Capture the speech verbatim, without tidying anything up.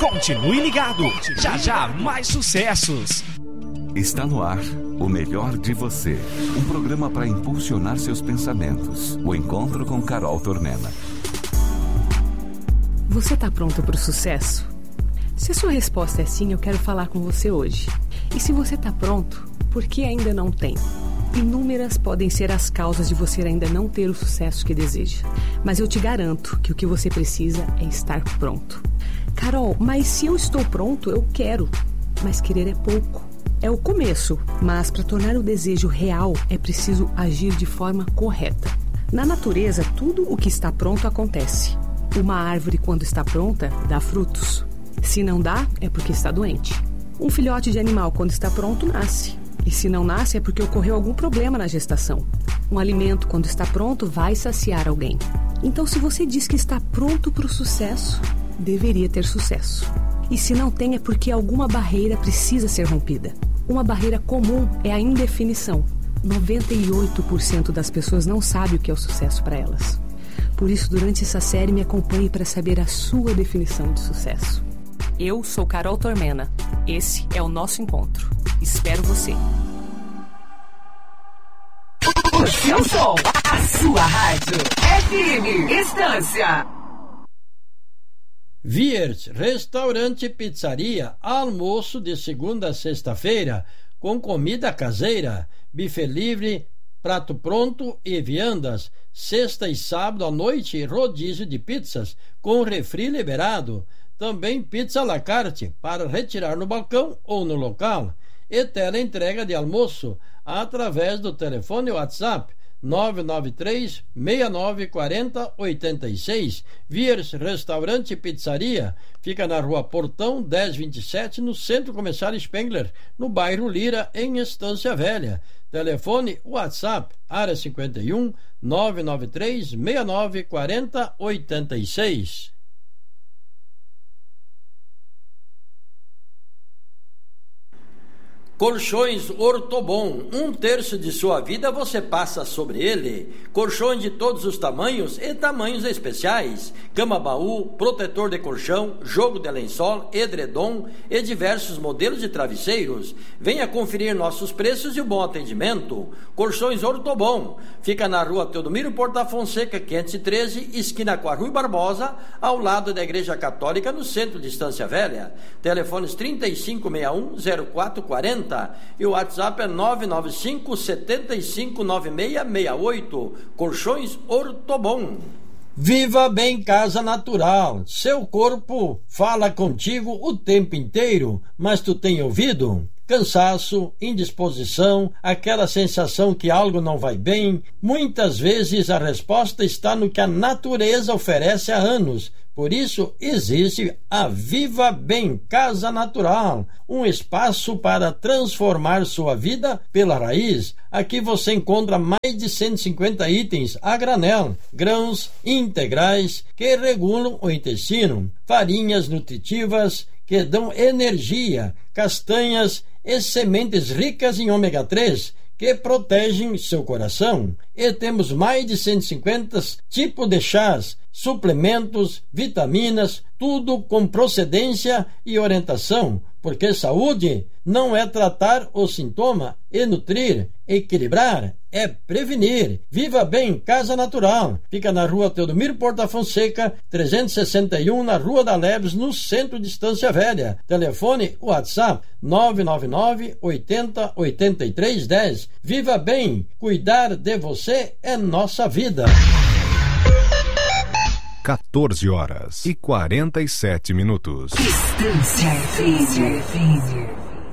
Continue ligado. Já já mais sucessos. Está no ar o melhor de você. Um programa para impulsionar seus pensamentos. O encontro com Carol Tormena. Você está pronto para o sucesso? Se a sua resposta é sim, eu quero falar com você hoje. E se você está pronto, por que ainda não tem? Inúmeras podem ser as causas de você ainda não ter o sucesso que deseja. Mas eu te garanto que o que você precisa é estar pronto. Carol, mas se eu estou pronto, eu quero. Mas querer é pouco. É o começo, mas para tornar o desejo real é preciso agir de forma correta. Na natureza, tudo o que está pronto acontece. Uma árvore, quando está pronta, dá frutos. Se não dá, é porque está doente. Um filhote de animal, quando está pronto, nasce. E se não nasce, é porque ocorreu algum problema na gestação. Um alimento, quando está pronto, vai saciar alguém. Então, se você diz que está pronto para o sucesso, deveria ter sucesso. E se não tem, é porque alguma barreira precisa ser rompida. Uma barreira comum é a indefinição. noventa e oito por cento das pessoas não sabem o que é o sucesso para elas. Por isso, durante essa série, me acompanhe para saber a sua definição de sucesso. Eu sou Carol Tormena. Esse é o nosso encontro. Espero você. O seu som, a sua rádio. F M Estância. Viers, restaurante e pizzaria, almoço de segunda a sexta-feira, com comida caseira, buffet livre, prato pronto e viandas. Sexta e sábado à noite, rodízio de pizzas, com refri liberado. Também pizza à la carte, para retirar no balcão ou no local. E teleentrega de almoço, através do telefone WhatsApp nove nove três, seis nove quatro zero, oito seis. Viers Restaurante e Pizzaria fica na rua Portão dez vinte e sete, no Centro Comercial Spengler, no bairro Lira, em Estância Velha. Telefone WhatsApp área cinquenta e um, nove nove três, seis nove quatro zero, oito seis. Colchões Ortobon, um terço de sua vida você passa sobre ele. Colchões de todos os tamanhos e tamanhos especiais. Cama baú, protetor de colchão, jogo de lençol, edredom e diversos modelos de travesseiros. Venha conferir nossos preços e o bom atendimento. Colchões Ortobon, fica na rua Teodomiro Porta Fonseca, quinhentos e treze, esquina com a Rui Barbosa, ao lado da Igreja Católica, no centro de Estância Velha. Telefones trinta e cinco sessenta e um, zero quatro quarenta e o WhatsApp é nove nove cinco, sete cinco, nove seis seis oito. Colchões Ortobon. Viva Bem Casa Natural. Seu corpo fala contigo o tempo inteiro, mas tu tem ouvido? Cansaço, indisposição, aquela sensação que algo não vai bem. Muitas vezes a resposta está no que a natureza oferece há anos. Por isso existe a Viva Bem Casa Natural, um espaço para transformar sua vida pela raiz. Aqui você encontra mais de cento e cinquenta itens a granel, grãos integrais que regulam o intestino, farinhas nutritivas que dão energia, castanhas e sementes ricas em ômega três que protegem seu coração. E temos mais de cento e cinquenta tipos de chás, suplementos, vitaminas, tudo com procedência e orientação, porque saúde não é tratar o sintoma e nutrir, equilibrar, é prevenir. Viva Bem Casa Natural, fica na rua Teodomiro Porta Fonseca, trezentos e sessenta e um, na Rua da Leves, no centro de Estância Velha. Telefone WhatsApp nove nove nove, oitenta, oitenta e três, dez. Viva Bem, cuidar de você é nossa vida. quatorze horas e quarenta e sete minutos. Estância F M.